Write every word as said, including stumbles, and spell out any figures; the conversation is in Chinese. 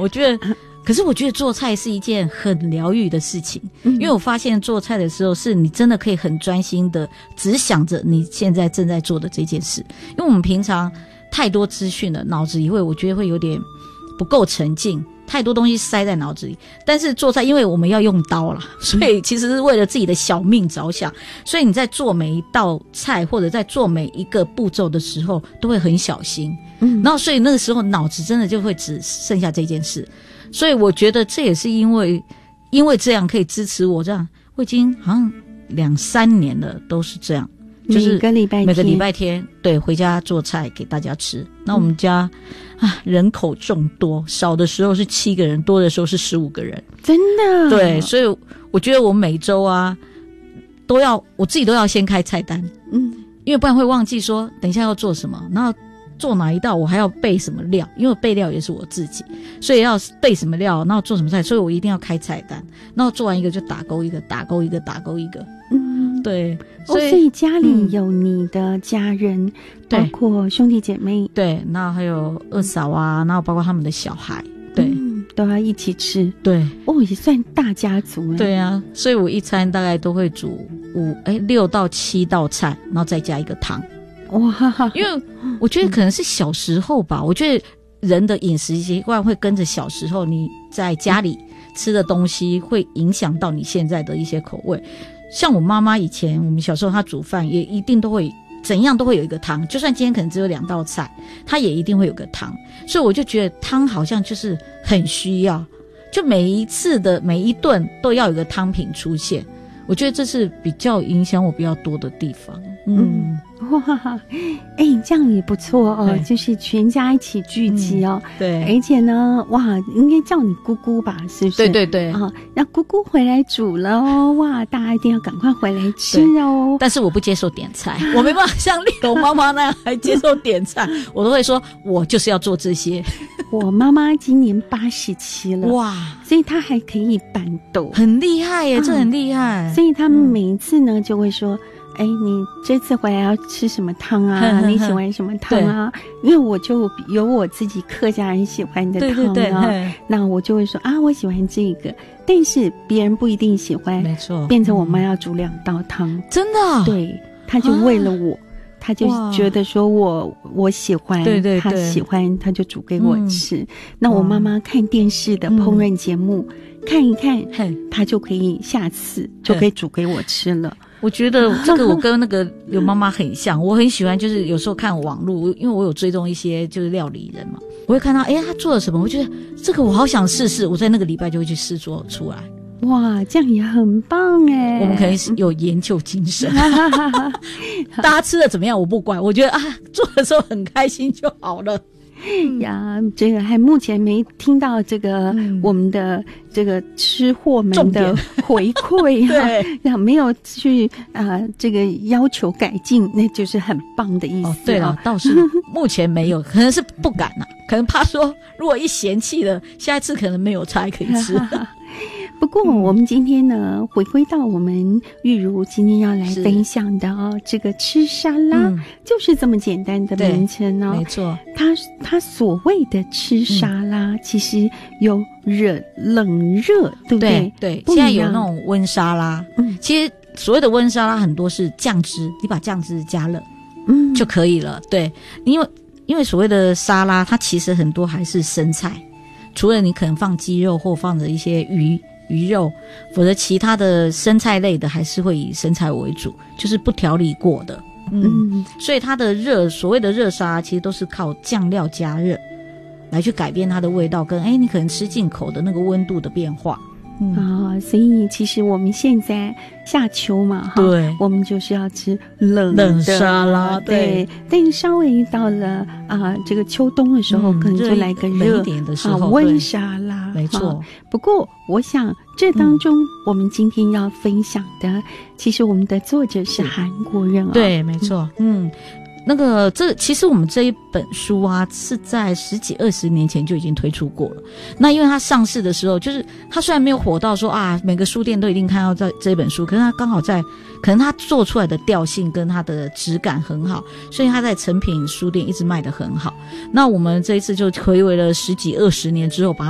我觉得可是我觉得做菜是一件很疗愈的事情、嗯、因为我发现做菜的时候是你真的可以很专心的只想着你现在正在做的这件事，因为我们平常太多资讯了，脑子里会我觉得会有点不够沉静，太多东西塞在脑子里。但是做菜因为我们要用刀啦，所以其实是为了自己的小命着想，所以你在做每一道菜或者在做每一个步骤的时候都会很小心，嗯，然后所以那个时候脑子真的就会只剩下这件事。所以我觉得这也是因为因为这样可以支持我，这样我已经好像两三年了都是这样，就是每个礼拜天每个礼拜天对回家做菜给大家吃。那我们家、嗯、啊人口众多，少的时候是七个人，多的时候是十五个人， 真的。 对，所以我觉得我每周啊都要我自己都要先开菜单，嗯，因为不然会忘记说等一下要做什么，然后做哪一道我还要备什么料，因为备料也是我自己，所以要备什么料，然后做什么菜，所以我一定要开菜单，然后做完一个就打勾一个，打勾一个，打勾一个。嗯，对，所以、 哦、所以家里有你的家人、嗯、包括兄弟姐妹， 对，那还有二嫂啊，然后包括他们的小孩，对、 嗯、都要一起吃， 对， 哦，也算大家族。 对啊，所以我一餐大概都会煮五哎六到七道菜，然后再加一个汤。哇，因为我觉得可能是小时候吧、嗯、我觉得人的饮食习惯会跟着小时候你在家里吃的东西会影响到你现在的一些口味。像我妈妈以前我们小时候她煮饭也一定都会怎样都会有一个汤，就算今天可能只有两道菜她也一定会有个汤，所以我就觉得汤好像就是很需要，就每一次的每一顿都要有个汤品出现，我觉得这是比较影响我比较多的地方。嗯， 哇，哎，这样也不错哦，就是全家一起聚集哦。 嗯、对， 而且呢，哇，应该叫你姑姑吧，是不是？ 对对对。 啊，那姑姑回来煮了哦，哇，大家一定要赶快回来吃哦。 但是我不接受点菜，我没办法像丽蓉妈妈那样还接受点菜，我都会说，我就是要做这些。 我妈妈今年八十七了，哇，所以她还可以板豆， 很厉害耶，啊、这很厉害。 所以他们每一次呢、嗯、就会说。哎，你这次回来要吃什么汤啊？呵呵呵你喜欢什么汤啊？因为我就有我自己客家人喜欢的汤啊，对对对，那我就会说啊，我喜欢这个，但是别人不一定喜欢，没错，变成我妈要煮两道汤，嗯、真的，对，他就为了我，啊、他就觉得说我我喜欢，对对对，他喜欢，他就煮给我吃。嗯、那我妈妈看电视的烹饪节目、嗯、看一看，他就可以下次就可以煮给我吃了。 我觉得这个我跟那个刘妈妈很像，我很喜欢就是有时候看网络，因为我有追踪一些就是料理人嘛，我会看到哎他做了什么，我觉得这个我好想试试，我在那个礼拜就会去试做出来。 哇，这样也很棒哎！ 我们可能是有研究精神，大家吃的怎么样我不管，我觉得啊做的时候很开心就好了。 呀，这个还目前没听到这个、嗯、我们的这个吃货们的回馈啊，对，没有去啊、呃、这个要求改进，那就是很棒的意思、啊。哦， 对了，倒是目前没有，可能是不敢啊，可能怕说如果一嫌弃了，下一次可能没有菜可以吃。 不过我们今天呢、嗯、回归到我们玉如今天要来分享的哦，这个吃沙拉、嗯、就是这么简单的名称哦， 没错， 它它所谓的吃沙拉、嗯、其实有热冷热，对不对？ 对对，现在有那种温沙拉，嗯，其实所谓的温沙拉很多是酱汁，你把酱汁加热嗯就可以了，对，因为因为所谓的沙拉它其实很多还是生菜，除了你可能放鸡肉或放着一些鱼鱼肉，否则其他的生菜类的还是会以生菜为主，就是不调理过的。嗯，嗯所以它的热，所谓的热沙其实都是靠酱料加热来去改变它的味道跟哎你可能吃进口的那个温度的变化。 嗯啊，所以其实我们现在夏秋嘛， 对， 我们就是要吃冷的冷沙拉，对。 对但是稍微到了啊这个秋冬的时候，嗯、可能就来个热一点的时候， 啊、温沙拉， 没错。 不过我想这当中、嗯、我们今天要分享的，其实我们的作者是韩国人啊， 对，没错，嗯。嗯那个这其实我们这一本书啊是在十几二十年前就已经推出过了，那因为它上市的时候就是它虽然没有火到说啊每个书店都一定看到这这本书，可是它刚好在可能它做出来的调性跟它的质感很好，所以它在诚品书店一直卖得很好。那我们这一次就睽违了十几二十年之后把它